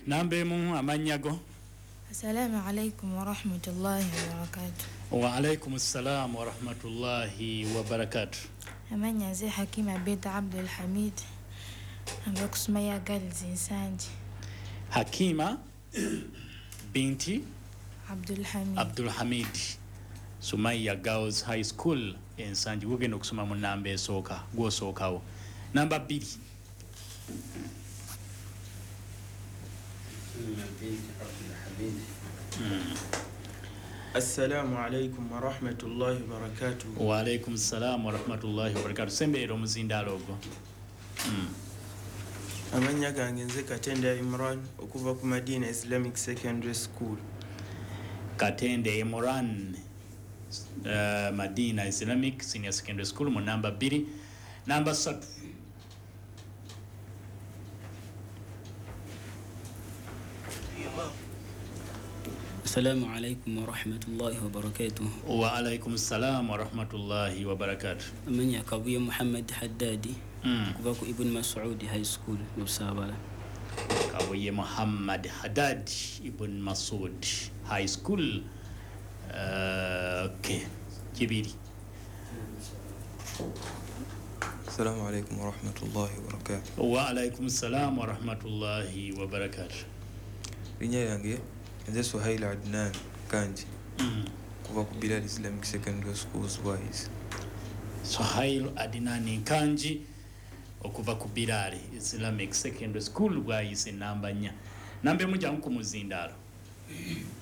Nambe mu amanyago. Assalamu alaikum wa rahmatullahi wa barakatuh. Wa alaikum assalam wa rahmatullahi wa barakatuh. Amanya ze Hakima bint Abdul Hamid. Ambakusumaya girls Nsanji. Hakima binti Abdul Hamid. Sumaya Girls High School Nsanji. Wugenda okusoma mu namba esooka gwosookawo. Namba 2. Assalamu alaikum wa rahmatullahi wa barakatuh. Wa alaikum assalam wa rahmatullahi wa barakatuh. Sembeero muzindalo ogwo. Amanya gange nze Katende Imran okuva ku Madina Islamic Secondary School. Katende Imran Madina Islamic Senior Secondary School mu namba 2. Namba 3. Assalamu alaikum wa rahmatullahi wa barakatuh. Wa alaikum assalam wa rahmatullahi wa barakatuh. Amanya Kabuye Muhammad Haddadi kuva ku Ibn Mas'ud High School mu Busabala. Kabuye Muhammad Haddadi Ibn Mas'ud High School. Okay. Kibiri. Assalamu alaikum wa rahmatullahi wa barakatuh. Wa alaikum assalam wa rahmatullahi wa barakatuh. Linya yange nze Suhail Adnan Kanji kuva ku Bilal Islamic Secondary School Wise. Suhail Adnan Kanji okuva ku Bilal Islamic Secondary School Wise namba 4. Nambe mujja ku muzindalo.